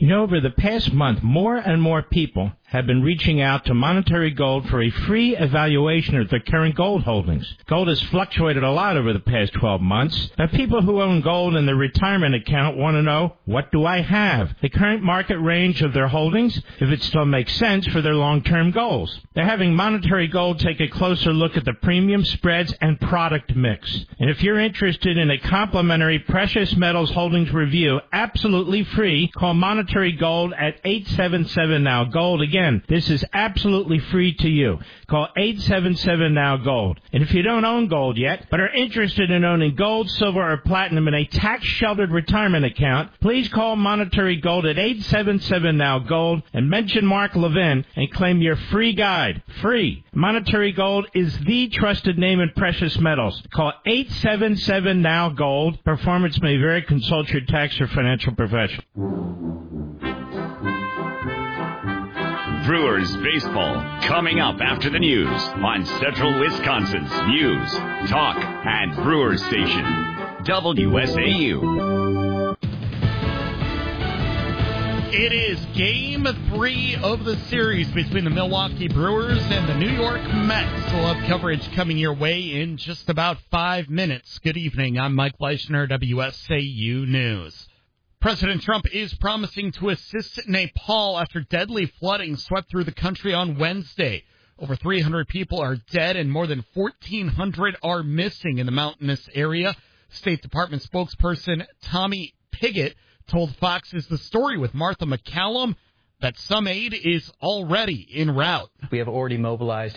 You know, over the past month, more and more people have been reaching out to Monetary Gold for a free evaluation of their current gold holdings. Gold has fluctuated a lot over the past 12 months, but people who own gold in their retirement account want to know, what do I have? The current market range of their holdings, if it still makes sense for their long-term goals. They're having Monetary Gold take a closer look at the premium spreads and product mix. And if you're interested in a complimentary precious metals holdings review, absolutely free, call Monetary Gold at 877-NOW-GOLD. Again, this is absolutely free to you. Call 877-NOW-GOLD. And if you don't own gold yet, but are interested in owning gold, silver, or platinum in a tax-sheltered retirement account, please call Monetary Gold at 877-NOW-GOLD and mention Mark Levin and claim your free guide. Free. Monetary Gold is the trusted name in precious metals. Call 877-NOW-GOLD. Performance may vary. Consult your tax or financial professional. Brewers baseball coming up after the news on Central Wisconsin's News, Talk, and Brewers Station, WSAU. It is Game 3 of the series between the Milwaukee Brewers and the New York Mets. We'll have coverage coming your way in just about 5 minutes. Good evening. I'm Mike Fleischner, WSAU News. President Trump is promising to assist Nepal after deadly flooding swept through the country on Wednesday. Over 300 people are dead and more than 1,400 are missing in the mountainous area. State Department spokesperson Tommy Pigott told Fox's The Story with Martha McCallum that some aid is already en route. We have already mobilized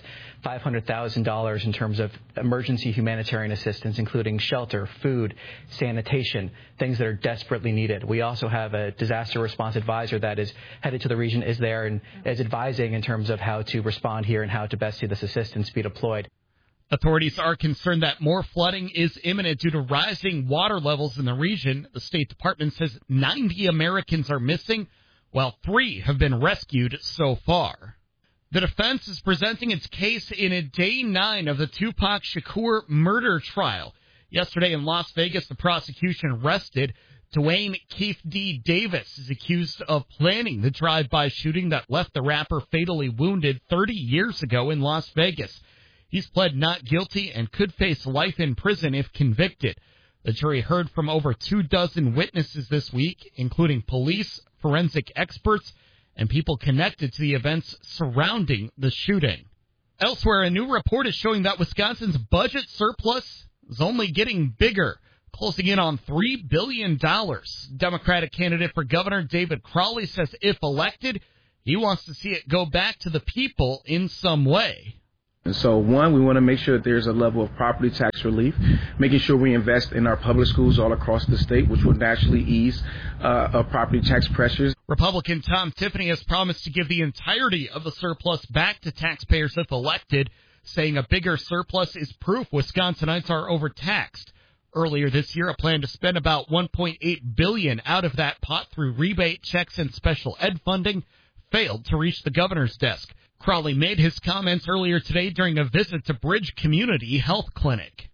$500,000 in terms of emergency humanitarian assistance, including shelter, food, sanitation, things that are desperately needed. We also have a disaster response advisor that is headed to the region, is there, and is advising in terms of how to respond here and how to best see this assistance be deployed. Authorities are concerned that more flooding is imminent due to rising water levels in the region. The State Department says 90 Americans are missing, while 3 have been rescued so far. The defense is presenting its case in a day 9 of the Tupac Shakur murder trial. Yesterday in Las Vegas, the prosecution arrested Dwayne Keith D. Davis, is accused of planning the drive-by shooting that left the rapper fatally wounded 30 years ago in Las Vegas. He's pled not guilty and could face life in prison if convicted. The jury heard from over 24 witnesses this week, including police, forensic experts, and people connected to the events surrounding the shooting. Elsewhere, a new report is showing that Wisconsin's budget surplus is only getting bigger, closing in on $3 billion. Democratic candidate for governor David Crowley says if elected, he wants to see it go back to the people in some way. And so, one, we want to make sure that there's a level of property tax relief, making sure we invest in our public schools all across the state, which will naturally ease property tax pressures. Republican Tom Tiffany has promised to give the entirety of the surplus back to taxpayers if elected, saying a bigger surplus is proof Wisconsinites are overtaxed. Earlier this year, a plan to spend about $1.8 billion out of that pot through rebate checks and special ed funding failed to reach the governor's desk. Crowley made his comments earlier today during a visit to Bridge Community Health Clinic.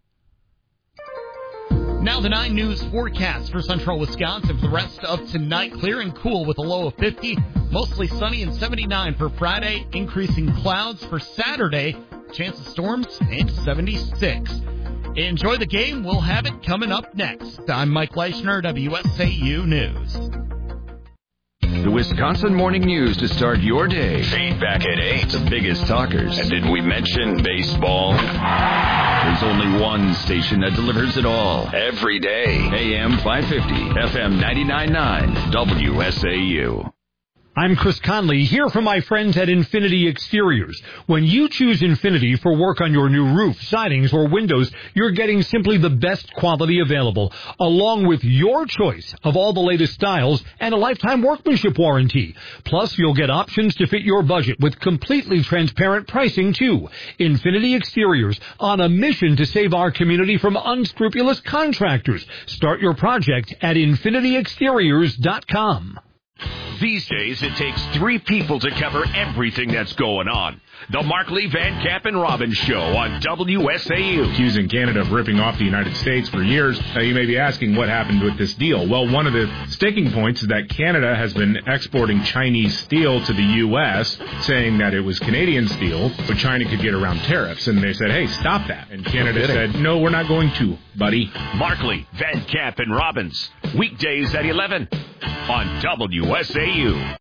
Now the 9 News forecast for central Wisconsin for the rest of tonight. Clear and cool with a low of 50. Mostly sunny and 79 for Friday. Increasing clouds for Saturday. Chance of storms and 76. Enjoy the game. We'll have it coming up next. I'm Mike Fleischner, WSAU News. The Wisconsin Morning News to start your day. Feedback at 8. The biggest talkers. And did we mention baseball? There's only one station that delivers it all. Every day. AM 550, FM 99.9, WSAU. I'm Chris Conley, here from my friends at Infinity Exteriors. When you choose Infinity for work on your new roof, sidings, or windows, you're getting simply the best quality available, along with your choice of all the latest styles and a lifetime workmanship warranty. Plus, you'll get options to fit your budget with completely transparent pricing, too. Infinity Exteriors, on a mission to save our community from unscrupulous contractors. Start your project at infinityexteriors.com. These days, it takes 3 people to cover everything that's going on. The Markley, Van Camp, and Robbins Show on WSAU. Accusing Canada of ripping off the United States for years. Now, you may be asking what happened with this deal. Well, one of the sticking points is that Canada has been exporting Chinese steel to the U.S., saying that it was Canadian steel, so China could get around tariffs. And they said, hey, stop that. And Canada said, no, we're not going to, buddy. Markley, Van Camp, and Robbins. Weekdays at 11 on WSAU.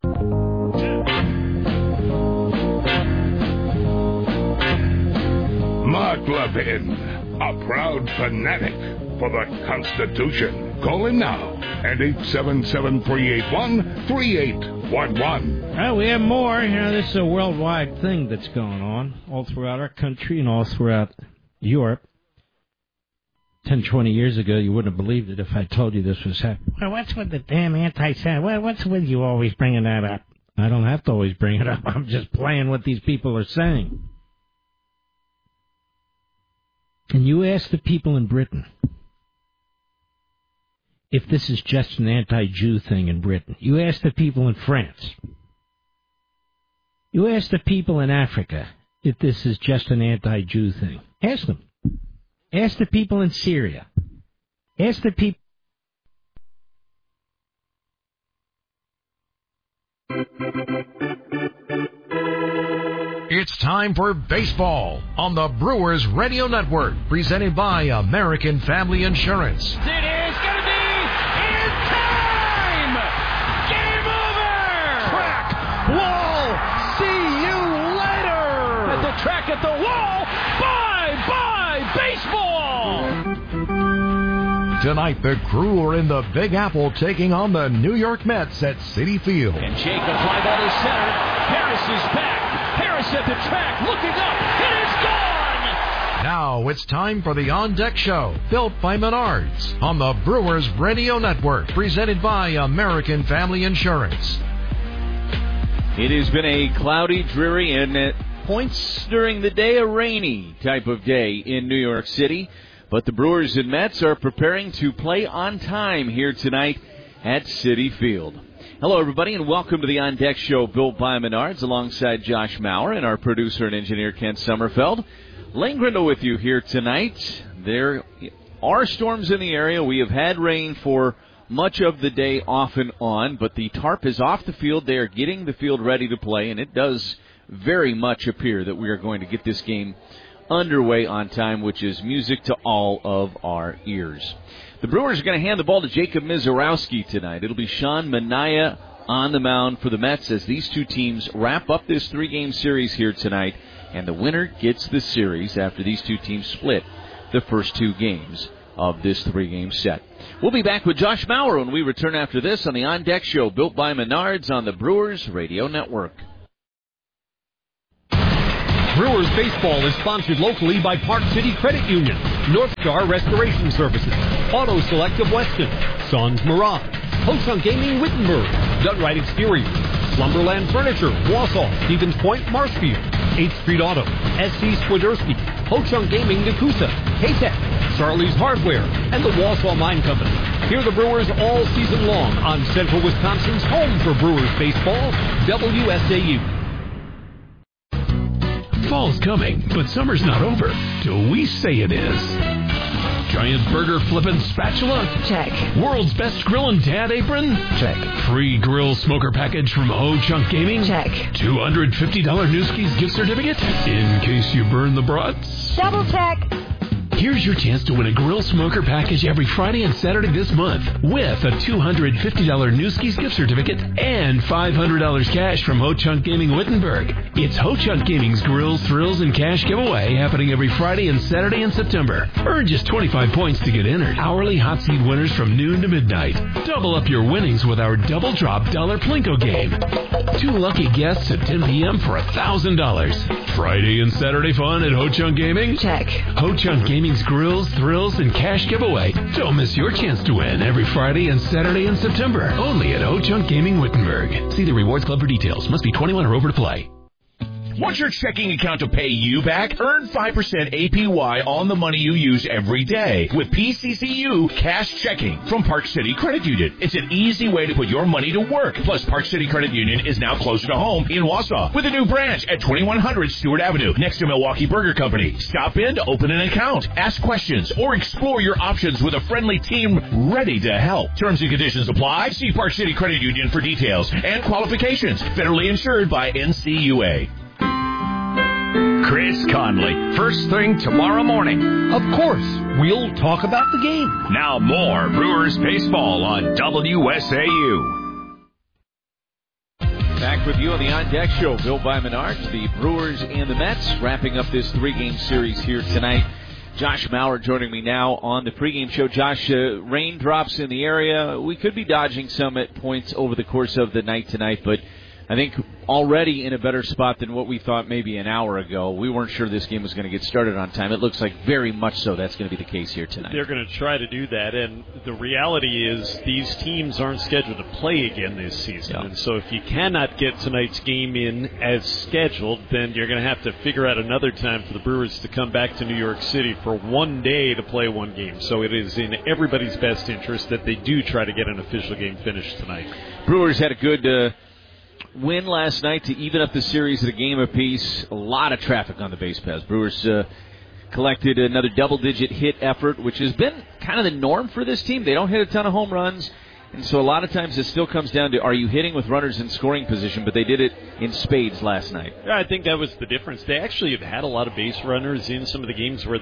Mark Levin, a proud fanatic for the Constitution. Call him now at 877-381-3811. Well, we have more. This is a worldwide thing that's going on all throughout our country and all throughout Europe. 10, 20 years ago, you wouldn't have believed it if I told you this was happening. Well, what's with the damn anti-Semitism? What's with you always bringing that up? I don't have to always bring it up. I'm just playing what these people are saying. And you ask the people in Britain if this is just an anti-Jew thing in Britain. You ask the people in France. You ask the people in Africa if this is just an anti-Jew thing. Ask them. Ask the people in Syria. Ask the people. It's time for baseball on the Brewers Radio Network, presented by American Family Insurance. It is going to be in time! Game over! Track, wall, see you later! At the track, at the wall, bye-bye baseball! Tonight, the Crew are in the Big Apple taking on the New York Mets at Citi Field. And Jake, a fly ball to center. Harris is back. Harris at the track, looking up. It is gone! Now it's time for the On Deck Show, built by Menards, on the Brewers Radio Network, presented by American Family Insurance. It has been a cloudy, dreary, and at points during the day, a rainy type of day in New York City. But the Brewers and Mets are preparing to play on time here tonight at Citi Field. Hello, everybody, and welcome to the On Deck Show, built by Menards, alongside Josh Maurer and our producer and engineer, Ken Sommerfeld. Lane Grindle with you here tonight. There are storms in the area. We have had rain for much of the day off and on, but the tarp is off the field. They are getting the field ready to play, and it does very much appear that we are going to get this game underway on time, which is music to all of our ears. The Brewers are going to hand the ball to Jacob Misiorowski tonight. It'll be Sean Manaea on the mound for the Mets as these two teams wrap up this 3-game series here tonight, and the winner gets the series after these two teams split the first 2 games of this 3-game set. We'll be back with Josh Maurer when we return after this on the On Deck Show, built by Menards on the Brewers Radio Network. Brewers baseball is sponsored locally by Park City Credit Union, North Star Restoration Services, Auto Select of Weston, Sons Mirage, Ho-Chunk Gaming Wittenberg, Dunright Exteriors, Slumberland Furniture, Wausau, Stevens Point, Marshfield, 8th Street Auto, SC Swiderski, Ho-Chunk Gaming Nakusa, K-Tech, Charlie's Hardware, and the Wausau Mine Company. Hear the Brewers all season long on Central Wisconsin's home for Brewers baseball, WSAU. Fall's coming, but summer's not over till we say it is. Giant burger flippin' spatula? Check. World's best grillin' dad apron? Check. Free grill smoker package from Ho-Chunk Gaming? Check. $250 Newski's gift certificate in case you burn the brats? Double check. Here's your chance to win a grill smoker package every Friday and Saturday this month with a $250 Newski's gift certificate and $500 cash from Ho-Chunk Gaming Wittenberg. It's Ho-Chunk Gaming's Grills, Thrills, and Cash giveaway happening every Friday and Saturday in September. Earn just 25 points to get entered. Hourly hot seat winners from noon to midnight. Double up your winnings with our Double Drop Dollar Plinko game. 2 lucky guests at 10 p.m. for $1,000. Friday and Saturday fun at Ho-Chunk Gaming? Check. Ho-Chunk Gaming's Grills, Thrills, and Cash giveaway. Don't miss your chance to win every Friday and Saturday in September. Only at Ho-Chunk Gaming Wittenberg. See the Rewards Club for details. Must be 21 or over to play. Want your checking account to pay you back? Earn 5% APY on the money you use every day with PCCU Cash Checking from Park City Credit Union. It's an easy way to put your money to work. Plus, Park City Credit Union is now closer to home in Wausau with a new branch at 2100 Stewart Avenue next to Milwaukee Burger Company. Stop in to open an account, ask questions, or explore your options with a friendly team ready to help. Terms and conditions apply. See Park City Credit Union for details and qualifications. Federally insured by NCUA. Chris Conley, first thing tomorrow morning. Of course, we'll talk about the game. Now more Brewers baseball on WSAU. Back with you on the On Deck Show, built by Menards, the Brewers and the Mets, wrapping up this 3-game series here tonight. Josh Maurer joining me now on the pregame show. Josh, raindrops in the area. We could be dodging some at points over the course of the night tonight, but I think already in a better spot than what we thought maybe an hour ago. We weren't sure this game was going to get started on time. It looks like very much so that's going to be the case here tonight. They're going to try to do that, and the reality is these teams aren't scheduled to play again this season. Yeah. And so if you cannot get tonight's game in as scheduled, then you're going to have to figure out another time for the Brewers to come back to New York City for one day to play one game. So it is in everybody's best interest that they do try to get an official game finished tonight. Brewers had a good win last night to even up the series at a game apiece. A lot of traffic on the base paths. Brewers collected another double-digit hit effort, which has been kind of the norm for this team. They don't hit a ton of home runs, and so a lot of times it still comes down to, are you hitting with runners in scoring position? But they did it in spades last night. Yeah, I think that was the difference. They actually have had a lot of base runners in some of the games where